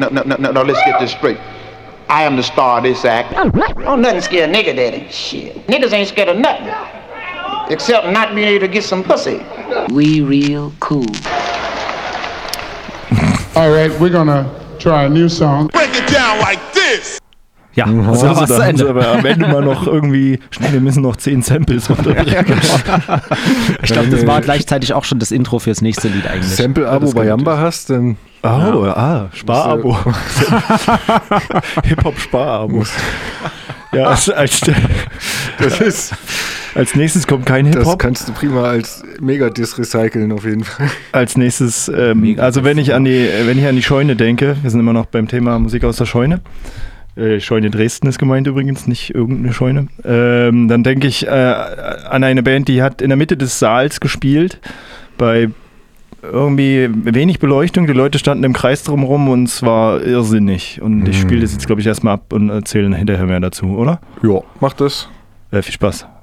Now, let's get this straight. I am the star of this act. Oh, nothing scared a nigga, daddy. Shit. Niggas ain't scared of nothing. Except not being able to get some pussy. We real cool. All right, we're gonna try a new song. Break it down like this. Ja, also da haben sie aber am Ende mal noch irgendwie, schnell, wir müssen noch 10 Samples unterbringen. Ja, genau. Ich glaube, das war gleichzeitig auch schon das Intro fürs nächste Lied eigentlich. Sample-Abo bei Jamba hast, dann... Spar-Abo. Hip-Hop-Spar-Abo. Ja, als nächstes kommt kein Hip-Hop. Das kannst du prima als Megadisc recyceln auf jeden Fall. Als nächstes, also wenn ich an die Scheune denke, wir sind immer noch beim Thema Musik aus der Scheune. Scheune Dresden ist gemeint übrigens, nicht irgendeine Scheune. Dann denke ich an eine Band, die hat in der Mitte des Saals gespielt, bei irgendwie wenig Beleuchtung, die Leute standen im Kreis drumherum und es war irrsinnig. Und ich spiele das jetzt, glaube ich, erstmal ab und erzähle hinterher mehr dazu, oder? Ja, mach das. Viel Spaß.